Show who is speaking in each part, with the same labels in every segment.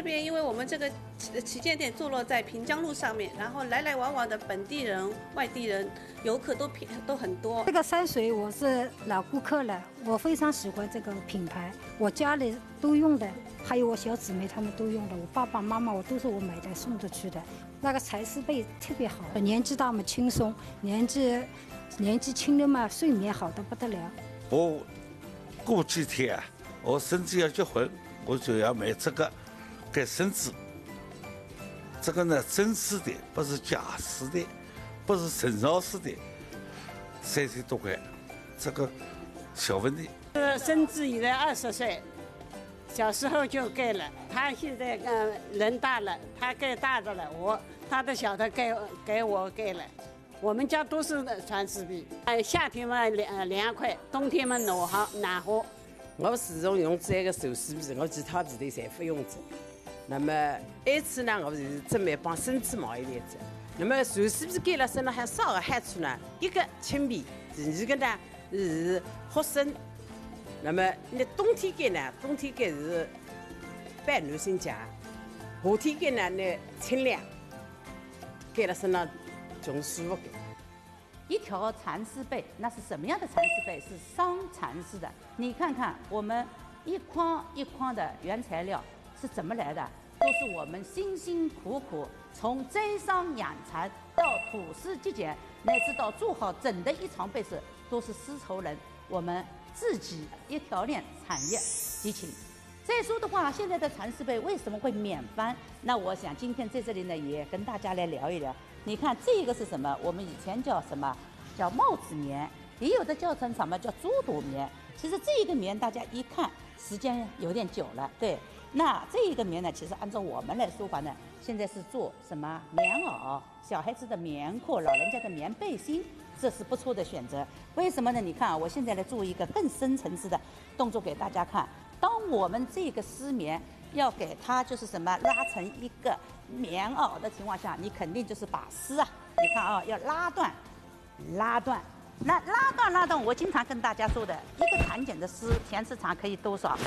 Speaker 1: 边，因为我们这个旗舰店坐落在平江路上面，然后来来往往的本地人、外地人、游客都很多。
Speaker 2: 这个山水我是老顾客了，我非常喜欢这个品牌，我家里都用的，还有我小姊妹她们都用的，我爸爸妈妈我都是我买的送出去的。那个蚕丝被特别好，年纪大嘛轻松，年纪轻的嘛睡眠好的不得了。
Speaker 3: 我过几天啊，我孙子要结婚，我就要买这个给孙子。这个呢，真丝的，不是假丝的，不是陈老师的，3000多块，这个小问题。
Speaker 4: 孙子现在20岁，小时候就盖了，他现在人大了，他盖大的了，他的小的给我盖了。我们家都是蚕丝被，夏天嘛凉快，冬天嘛暖和。
Speaker 5: 我自从用这个手丝被，我其他被头侪不用着。那么这次呢，我就是准备帮孙子买一点子。那么手丝被盖了身上还啥个害处呢？一个轻便，第二个呢是合身。那么你冬天盖呢，冬天盖是半暖身夹，夏天盖呢那清凉，盖了身上总舒服。
Speaker 6: 一条蚕丝被，那是什么样的蚕丝被？是桑蚕丝的。你看看我们一筐一筐的原材料是怎么来的？都是我们辛辛苦苦从摘桑养蚕到吐丝结茧，乃至到做好整的一床被子，都是丝绸人我们自己一条链产业集起。再说的话，现在的蚕丝被为什么会免翻？那我想今天在这里呢，也跟大家来聊一聊。你看这个是什么？我们以前叫什么？叫帽子棉，也有的叫成什么叫猪肚棉。其实这个棉大家一看时间有点久了，对。那这个棉呢，其实按照我们来说法呢，现在是做什么棉袄、小孩子的棉裤、老人家的棉背心，这是不错的选择。为什么呢？你看啊，我现在来做一个更深层次的动作给大家看。当我们这个丝棉要给它就是什么拉成一个棉袄的情况下，你肯定就是把丝啊，你看啊，要拉断。那拉断，我经常跟大家说的，一个裁剪的丝填丝长可以多少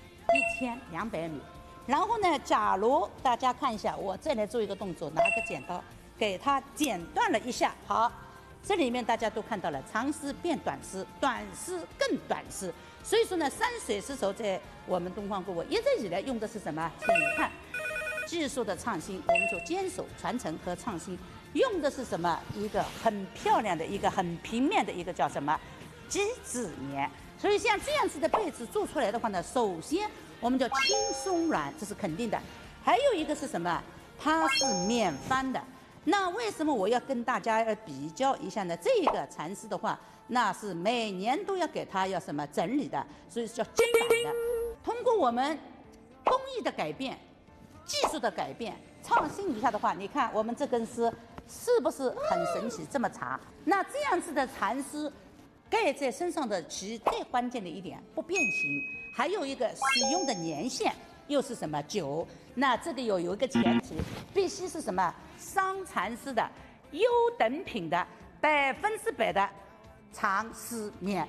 Speaker 6: ？1200米。然后呢，假如大家看一下，我再来做一个动作，拿个剪刀给它剪断了一下，好。这里面大家都看到了，长丝变短丝，短丝更短丝。所以说呢，山水丝绸在我们东方顾问一直以来用的是什么？你看，技术的创新，我们说坚守传承和创新，用的是什么？一个很漂亮的一个很平面的一个叫什么？机织棉。所以像这样子的被子做出来的话呢，首先我们叫轻松软，这是肯定的。还有一个是什么？它是免翻的。那为什么我要跟大家比较一下呢？这个蚕丝的话，那是每年都要给它要什么整理的，所以叫精染的。通过我们工艺的改变、技术的改变、创新一下的话，你看我们这根丝是不是很神奇？这么长，那这样子的蚕丝盖在身上的其最关键的一点不变形，还有一个使用的年限又是什么久？那这个有一个前提，必须是什么？桑蚕丝的优等品的100%的长丝棉。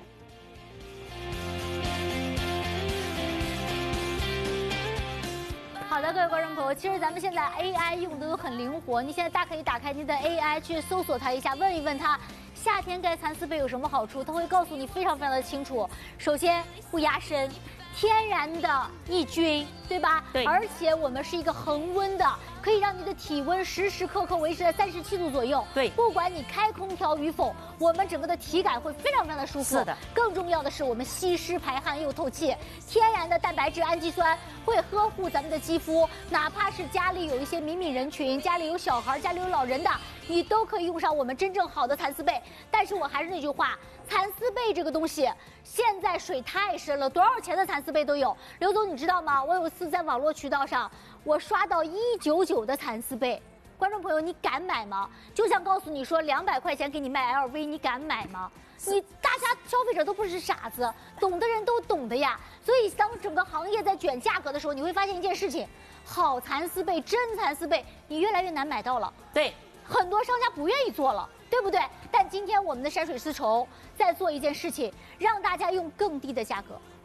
Speaker 7: 好的，各位观众朋友，其实咱们现在 AI 用的都很灵活，你现在大可以打开你的 AI 去搜索它一下，问一问它夏天盖蚕丝被有什么好处，它会告诉你非常的清楚。首先不压身，天然的抑菌，对吧？对。而且我们是一个恒温的，可以让你的体温时时刻刻维持在37度左右。对。不管你开空调与否，我们整个的体感会非常的舒服。是的。更重要的是，我们吸湿排汗又透气，天然的蛋白质、氨基酸会呵护咱们的肌肤。哪怕是家里有一些敏人群，家里有小孩、家里有老人的，你都可以用上我们真正好的蚕丝被。但是我还是那句话，蚕丝被这个东西现在水太深了，多少钱的蚕丝被都有。刘总，你知道吗？我有一次在网络渠道上，我刷到199的蚕丝被。观众朋友，你敢买吗？就像告诉你说200块钱给你卖 LV， 你敢买吗？大家消费者都不是傻子，懂的人都懂的呀。所以当整个行业在卷价格的时候，你会发现一件事情：好蚕丝被、真蚕丝被，你越来越难买到了。对，很多商家不愿意做了。对不对？但今天我们的山水丝绸在做一件事情，让大家用更低的价格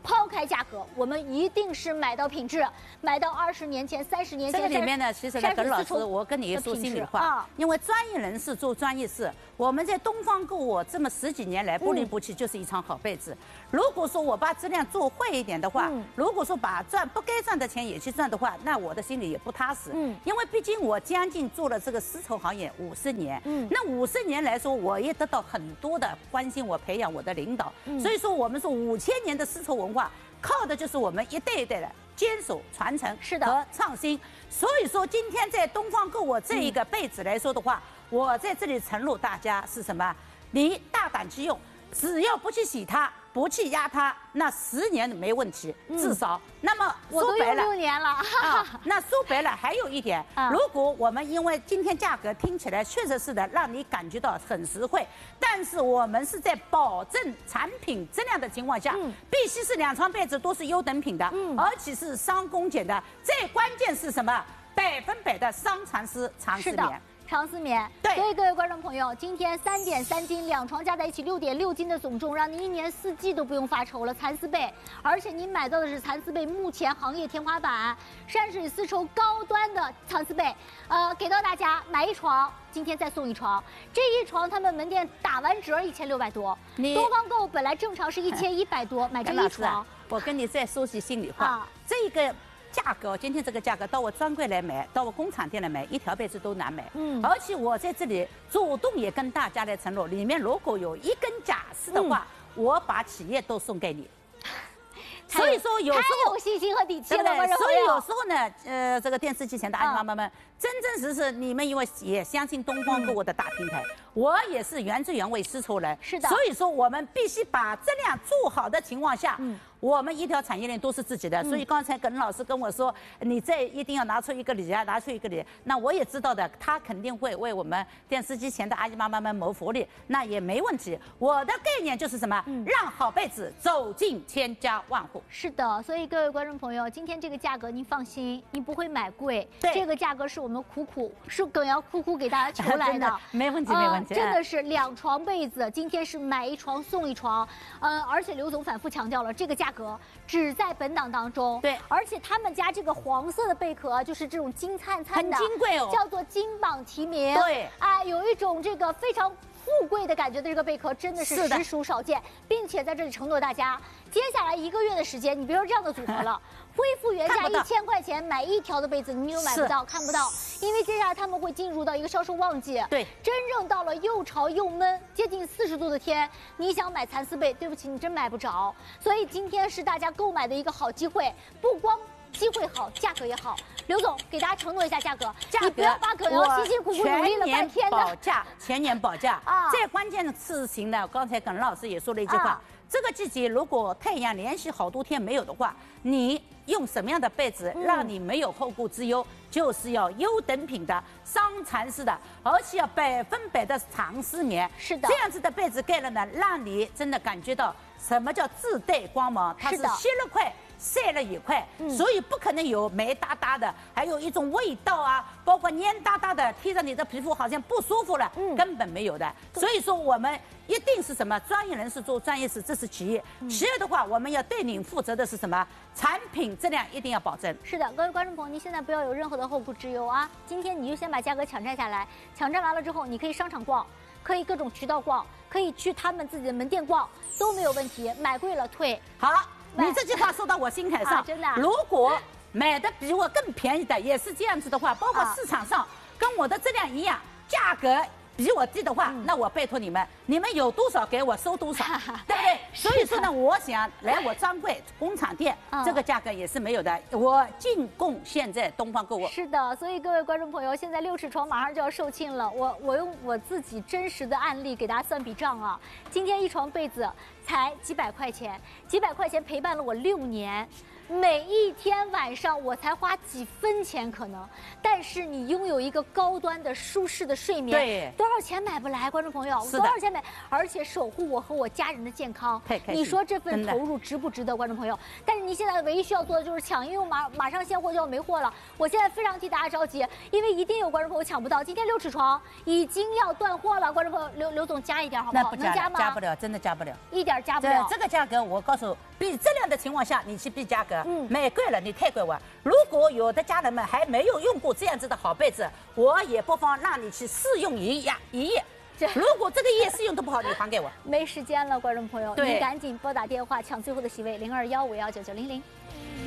Speaker 7: 抛开价格，我们一定是买到品质，买到20年前、30年前。
Speaker 6: 这个里面呢，其实呢，耿老师，我跟你说心里话，因为专业人士做专业事，我们在东方购物这么10几年来不离不弃，就是一场好被子。如果说我把质量做会一点的话，如果说把赚不该赚的钱也去赚的话，那我的心里也不踏实。因为毕竟我将近做了这个丝绸行业50年，那50年来说，我也得到很多的关心，我培养我的领导。所以说，我们说5000年的丝绸文化，靠的就是我们一代一代的坚守、传承和创新。所以说，今天在东方购物这一个被子来说的话，我在这里承诺大家是什么？你大胆去用，只要不去洗它。不去压它，那10年没问题，至少。那么
Speaker 7: 说白了，6年了
Speaker 6: 啊。那说白了，还有一点，如果我们因为今天价格听起来确实是的，让你感觉到很实惠，但是我们是在保证产品质量的情况下，必须是2床被子都是优等品的，而且是商工检的。最关键是什么？100%的商蚕丝长丝棉。
Speaker 7: 长丝棉，对，所以各位观众朋友，今天3.3斤2床加在一起6.6斤的总重，让您1年4季都不用发愁了。蚕丝被，而且您买到的是蚕丝被目前行业天花板，山水丝绸高端的蚕丝被，给到大家买1床，今天再送1床，这1床他们门店打完折1600多，东方购本来正常是1100多，买这1床。
Speaker 6: 我跟你再说句心里话，这个。价格，今天这个价格到我专柜来买，到我工厂店来买，1条被子都难买。而且我在这里主动也跟大家来承诺，里面如果有1根假丝的话，我把企业都送给你。所以说有时候
Speaker 7: 太有信心和底气了，
Speaker 6: 所以有时候呢，这个电视机前的阿姨妈妈们，真实你们因为也相信东方购物的大平台，我也是原汁原味丝绸人，
Speaker 7: 是的。
Speaker 6: 所以说我们必须把质量做好的情况下，我们一条产业链都是自己的。所以刚才耿老师跟我说，你这一定要拿出一个理啊，拿出一个理。那我也知道的，他肯定会为我们电视机前的阿姨妈妈们谋福利，那也没问题。我的概念就是什么？让好被子走进千家万户。
Speaker 7: 是的，所以各位观众朋友，今天这个价格您放心，您不会买贵。这个价格是我们是耿瑶苦给大家求来的，
Speaker 6: 没问题，没问题。
Speaker 7: 真的是2床被子，今天是买1床送1床。而且刘总反复强调了，这个价格只在本档当中。
Speaker 6: 对，
Speaker 7: 而且他们家这个黄色的贝壳，就是这种金灿灿的，
Speaker 6: 很金贵哦，
Speaker 7: 叫做金榜题名。
Speaker 6: 对，
Speaker 7: 有一种这个非常富贵的感觉的这个贝壳，真的是实属少见，并且在这里承诺大家，接下来1个月的时间，你别说这样的组合了。恢复原价1000块钱买1条的被子，你都买不到，看不到，因为接下来他们会进入到一个销售旺季。
Speaker 6: 对，
Speaker 7: 真正到了又潮又闷，接近40度的天，你想买蚕丝被，对不起，你真买不着。所以今天是大家购买的一个好机会，不光机会好，价格也好。刘总给大家承诺一下价格，你不要把耿瑶辛辛苦苦努力了半天的
Speaker 6: 保价，全年保价啊！最关键的事情呢，刚才耿老师也说了一句话。这个季节如果太阳连续好多天没有的话，你用什么样的被子让你没有后顾之忧？就是要优等品的商蚕丝的，而且要100%的长丝棉。
Speaker 7: 是的，
Speaker 6: 这样子的被子盖了呢，让你真的感觉到什么叫自带光芒，它是吸了快。晒了也快，所以不可能有霉哒哒的，还有一种味道啊，包括黏哒哒的，贴着你的皮肤好像不舒服了，根本没有的。所以说我们一定是什么专业人士做专业事，这是其一。其二的话，我们要对你负责的是什么？产品质量一定要保证。
Speaker 7: 是的，各位观众朋友，您现在不要有任何的后顾之忧啊！今天你就先把价格抢占下来，抢占完了之后，你可以商场逛，可以各种渠道逛，可以去他们自己的门店逛，都没有问题。买贵了退。
Speaker 6: 好。你这句话说到我心坎上，
Speaker 7: 真的。
Speaker 6: 如果买的比我更便宜的也是这样子的话，包括市场上跟我的质量一样，价格比我低的话，那我拜托你们有多少给我收多少，对不对？所以说呢，我想来我专柜工厂店，这个价格也是没有的，我进贡现在东方购物。
Speaker 7: 是的，所以各位观众朋友，现在6尺床马上就要售罄了，我用我自己真实的案例给大家算笔账啊，今天1床被子才几百块钱，几百块钱陪伴了我6年。每一天晚上我才花几分钱可能，但是你拥有一个高端的舒适的睡眠，
Speaker 6: 对，
Speaker 7: 多少钱买不来？观众朋友，多少钱买？而且守护我和我家人的健康，你说这份投入值不值得？观众朋友，但是你现在唯一需要做的就是抢，因为马上现货就要没货了。我现在非常替大家着急，因为一定有观众朋友抢不到。今天6尺床已经要断货了，观众朋友，刘总加一点好不好？
Speaker 6: 能加吗？加不了，真的加不了，
Speaker 7: 一点加不了。
Speaker 6: 这个价格我告诉比质量的情况下，你去比价格，买贵了你退给我。如果有的家人们还没有用过这样子的好被子，我也不妨让你去试用一夜。如果这个夜试用的不好，你还给我。
Speaker 7: 没时间了，观众朋友，
Speaker 6: 对
Speaker 7: 你赶紧拨打电话抢最后的席位，0215159900。